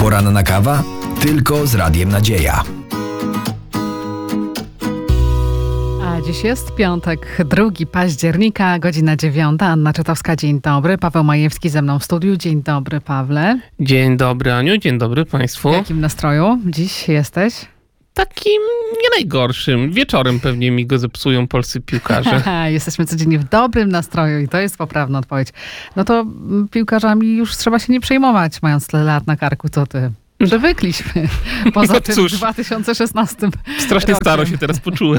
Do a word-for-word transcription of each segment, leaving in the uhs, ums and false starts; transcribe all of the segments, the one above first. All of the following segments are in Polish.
Poranna kawa? Tylko z Radiem Nadzieja. A dziś jest piątek, drugiego października, godzina dziewiąta. Anna Czytowska, dzień dobry. Paweł Majewski ze mną w studiu. Dzień dobry, Pawle. Dzień dobry, Aniu, dzień dobry Państwu. W jakim nastroju dziś jesteś? Takim nie najgorszym. Wieczorem pewnie mi go zepsują polscy piłkarze. Jesteśmy codziennie w dobrym nastroju i to jest poprawna odpowiedź. No to piłkarzami już trzeba się nie przejmować, mając tyle lat na karku, co ty. Przywykliśmy. Poza No tym cóż, w dwa tysiące szesnastym Strasznie rokiem. staro się teraz poczułem.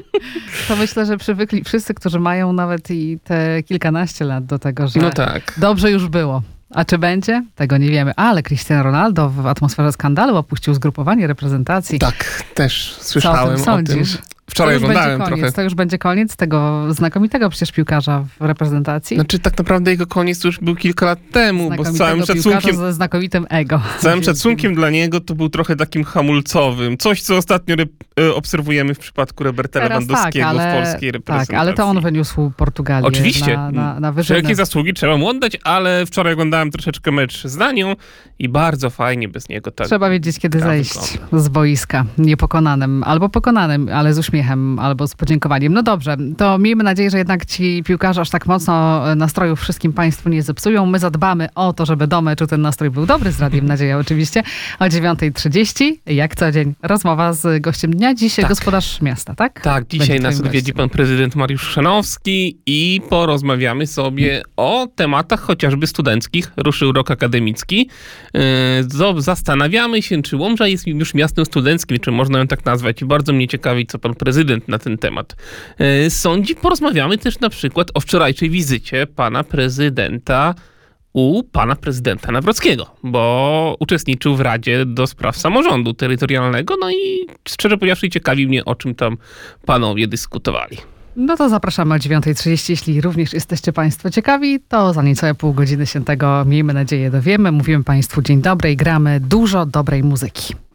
To myślę, że przywykli wszyscy, którzy mają nawet i te kilkanaście lat do tego, że No tak. dobrze już było. A czy będzie? Tego nie wiemy. Ale Cristiano Ronaldo w atmosferze skandalu opuścił zgrupowanie reprezentacji. Tak, też Co o słyszałem tym o sądzisz? tym. Wczoraj to już oglądałem będzie koniec. trochę. To już będzie koniec tego znakomitego przecież piłkarza w reprezentacji. Znaczy tak naprawdę jego koniec już był kilka lat temu, bo z całym Znakomitego piłkarza szacunkiem, ze znakomitym ego. z całym szacunkiem dla niego to był trochę takim hamulcowym. Coś, co ostatnio re- e, obserwujemy w przypadku Roberta Teraz Lewandowskiego tak, ale, w polskiej reprezentacji. Tak, ale to on wyniósł Portugalię Oczywiście. na, na, na wyżynę. Wszelkie zasługi trzeba mu oddać, ale wczoraj oglądałem troszeczkę mecz z Danią i bardzo fajnie bez niego tak. Trzeba wiedzieć, kiedy gra zejść wygląda. z boiska. Niepokonanym, albo pokonanym, ale z uśmiechem, albo z podziękowaniem. No dobrze, to miejmy nadzieję, że jednak ci piłkarze aż tak mocno nastrojów wszystkim państwu nie zepsują. My zadbamy o to, żeby do meczu ten nastrój był dobry, z Radiem Nadzieja oczywiście. O dziewiąta trzydzieści, jak co dzień, rozmowa z gościem dnia. Dzisiaj Tak. gospodarz miasta, tak? Tak, dzisiaj Będzie nas twoim odwiedzi gościem. pan prezydent Mariusz Chrzanowski i porozmawiamy sobie o tematach chociażby studenckich. Ruszył rok akademicki. Yy, zo- Zastanawiamy się, czy Łomża jest już miastem studenckim, czy można ją tak nazwać. I bardzo mnie ciekawi, co pan prezydent na ten temat yy, sądzi. Porozmawiamy też na przykład o wczorajszej wizycie pana prezydenta u pana prezydenta Nawrockiego, bo uczestniczył w Radzie do Spraw Samorządu Terytorialnego, no i szczerze powiedziawszy ciekawi mnie, o czym tam panowie dyskutowali. No to zapraszamy o dziewiąta trzydzieści. Jeśli również jesteście państwo ciekawi, to za niecałe pół godziny się tego, miejmy nadzieję, dowiemy. Mówimy państwu dzień dobry i gramy dużo dobrej muzyki.